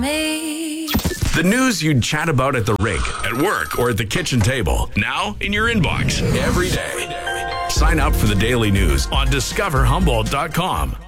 me. The news you'd chat about at the rink, at work, or at the kitchen table. Now in your inbox every day. Sign up for the daily news on discoverhumboldt.com.